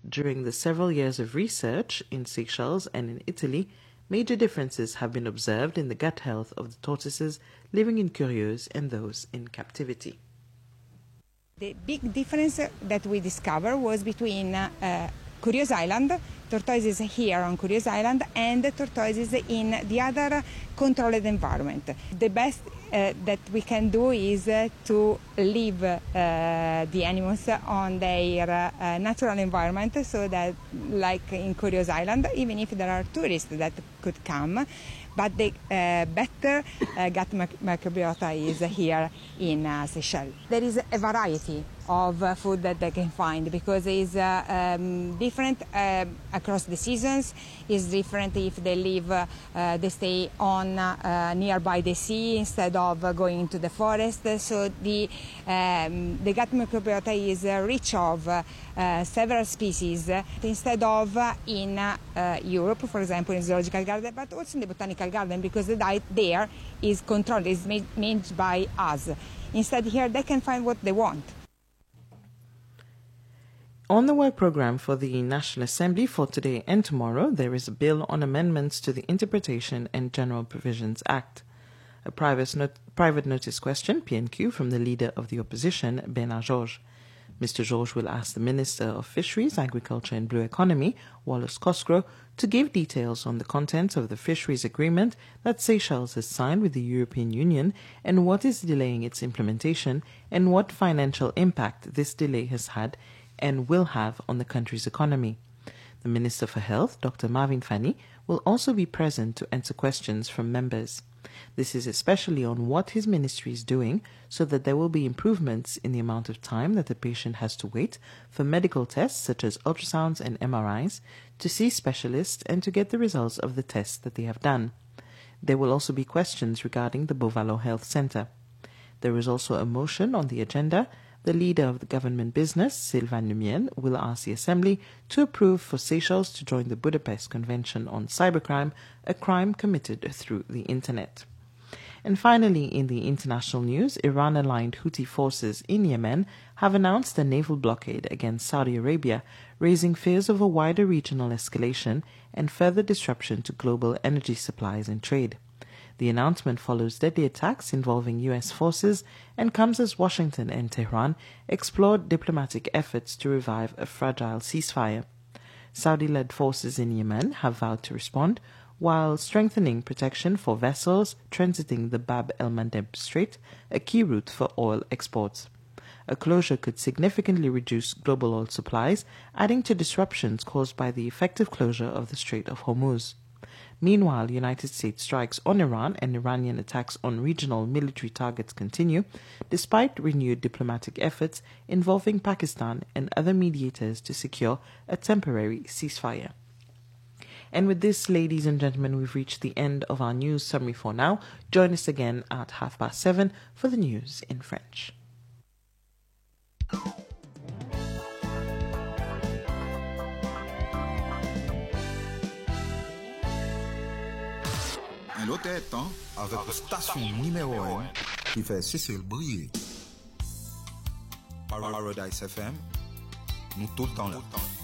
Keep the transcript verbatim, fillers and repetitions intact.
during the several years of research in Seychelles and in Italy, major differences have been observed in the gut health of the tortoises living in Curieuses and those in captivity. The big difference that we discovered was between uh, Curieuses Island, tortoises here on Curieuses Island, and tortoises in the other controlled environment. The best uh, that we can do is uh, to leave uh, the animals on their uh, natural environment, so that, like in Curieuses Island, even if there are tourists that could come, but the uh, better uh, gut microbiota is here in uh, Seychelles. There is a variety of uh, food that they can find, because it's uh, um, different uh, across the seasons. It's different if they live, uh, uh, they stay on uh, nearby the sea instead of uh, going into the forest. So the um, the gut microbiota is uh, rich of uh, uh, several species, uh, instead of uh, in uh, uh, Europe, for example, in zoological garden, but also in the botanical garden, because the diet there is controlled, is made, made by us. Instead, here they can find what they want. On the work program for the National Assembly for today and tomorrow, there is a bill on amendments to the Interpretation and General Provisions Act. A private, not- private notice question, P N Q, from the leader of the opposition, Bernard Georges. Mister Georges will ask the Minister of Fisheries, Agriculture and Blue Economy, Wallace Cosgrove, to give details on the contents of the fisheries agreement that Seychelles has signed with the European Union and what is delaying its implementation and what financial impact this delay has had and will have on the country's economy. The Minister for Health, Doctor Marvin Fani, will also be present to answer questions from members. This is especially on what his ministry is doing so that there will be improvements in the amount of time that the patient has to wait for medical tests such as ultrasounds and M R Is, to see specialists and to get the results of the tests that they have done. There will also be questions regarding the Bovalo Health Center. There is also a motion on the agenda. The leader of the government business, Sylvain Lumiel, will ask the Assembly to approve for Seychelles to join the Budapest Convention on Cybercrime, a crime committed through the Internet. And finally, in the international news, Iran-aligned Houthi forces in Yemen have announced a naval blockade against Saudi Arabia, raising fears of a wider regional escalation and further disruption to global energy supplies and trade. The announcement follows deadly attacks involving U S forces and comes as Washington and Tehran explored diplomatic efforts to revive a fragile ceasefire. Saudi-led forces in Yemen have vowed to respond, while strengthening protection for vessels transiting the Bab el-Mandeb Strait, a key route for oil exports. A closure could significantly reduce global oil supplies, adding to disruptions caused by the effective closure of the Strait of Hormuz. Meanwhile, United States strikes on Iran and Iranian attacks on regional military targets continue, despite renewed diplomatic efforts involving Pakistan and other mediators to secure a temporary ceasefire. And with this, ladies and gentlemen, we've reached the end of our news summary for now. Join us again at half past seven for the news in French. Un autre temps avec la station numéro un qui fait Cécile briller. Paradise F M, nous tout le temps là.